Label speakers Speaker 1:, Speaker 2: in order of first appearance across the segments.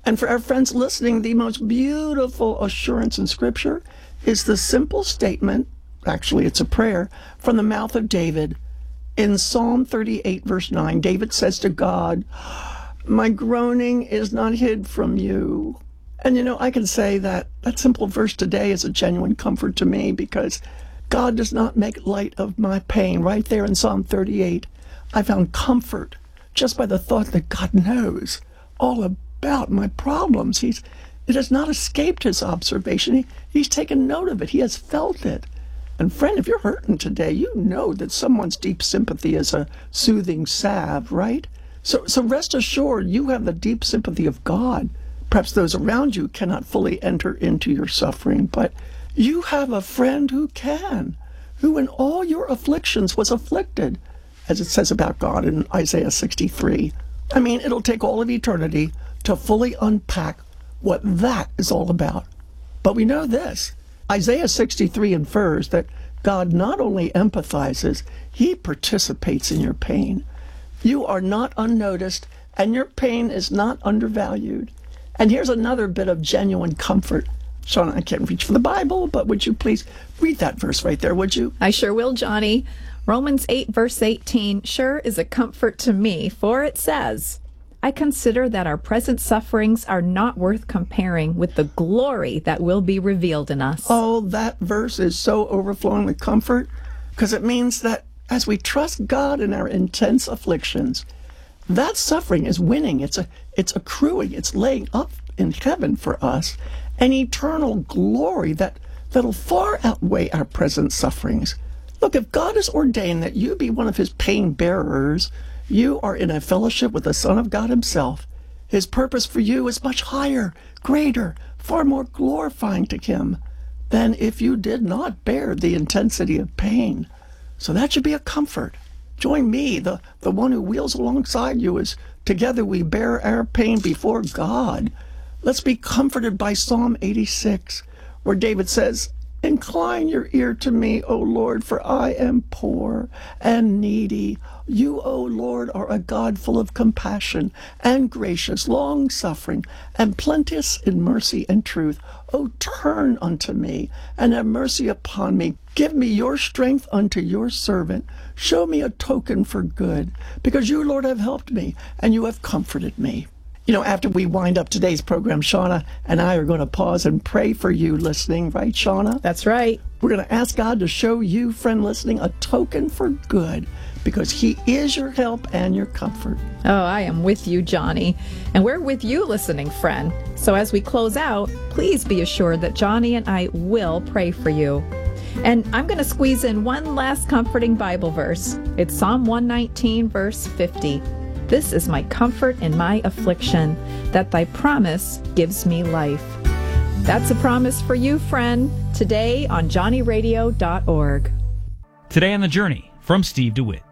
Speaker 1: And for our friends listening, the most beautiful assurance in Scripture is the simple statement, actually it's a prayer, from the mouth of David. In Psalm 38, verse 9, David says to God, "My groaning is not hid from you." And I can say that simple verse today is a genuine comfort to me, because God does not make light of my pain. Right there in Psalm 38, I found comfort just by the thought that God knows all about my problems. It has not escaped his observation. He's taken note of it. He has felt it. And friend, if you're hurting today, you know that someone's deep sympathy is a soothing salve, right? So rest assured, you have the deep sympathy of God. Perhaps those around you cannot fully enter into your suffering, but you have a friend who can, who in all your afflictions was afflicted, as it says about God in Isaiah 63. I mean, it'll take all of eternity to fully unpack what that is all about. But we know this. Isaiah 63 infers that God not only empathizes, he participates in your pain. You are not unnoticed, and your pain is not undervalued. And here's another bit of genuine comfort. Shauna, I can't reach for the Bible, but would you please read that verse right there, would you?
Speaker 2: I sure will, Johnny. Romans 8, verse 18, sure is a comfort to me, for it says, I consider that our present sufferings are not worth comparing with the glory that will be revealed in us.
Speaker 1: Oh, that verse is so overflowing with comfort, because it means that as we trust God in our intense afflictions, that suffering is winning. It's accruing. It's laying up in heaven for us an eternal glory that'll far outweigh our present sufferings. Look, if God has ordained that you be one of his pain bearers, you are in a fellowship with the Son of God himself. His purpose for you is much higher, greater, far more glorifying to him than if you did not bear the intensity of pain. So that should be a comfort. Join me, the one who wheels alongside you, as together we bear our pain before God. Let's be comforted by Psalm 86, where David says, incline your ear to me, O Lord, for I am poor and needy. You, O Lord, are a God full of compassion and gracious, long-suffering, and plenteous in mercy and truth. O turn unto me, and have mercy upon me. Give me your strength unto your servant. Show me a token for good, because you, Lord, have helped me, and you have comforted me. After we wind up today's program, Shauna and I are going to pause and pray for you listening, right, Shauna?
Speaker 2: That's right.
Speaker 1: We're going to ask God to show you, friend listening, a token for good, because he is your help and your comfort.
Speaker 2: Oh, I am with you, Johnny. And we're with you, listening friend. So as we close out, please be assured that Johnny and I will pray for you. And I'm going to squeeze in one last comforting Bible verse. It's Psalm 119, verse 50. This is my comfort in my affliction, that thy promise gives me life. That's a promise for you, friend, today on johnnyradio.org.
Speaker 3: Today on The Journey, from Steve DeWitt.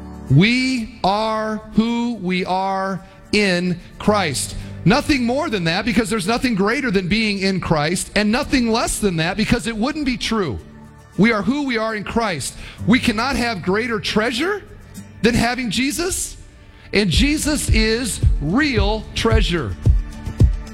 Speaker 4: We are who we are in Christ. Nothing more than that, because there's nothing greater than being in Christ, and nothing less than that, because it wouldn't be true. We are who we are in Christ. We cannot have greater treasure than having Jesus. And Jesus is real treasure.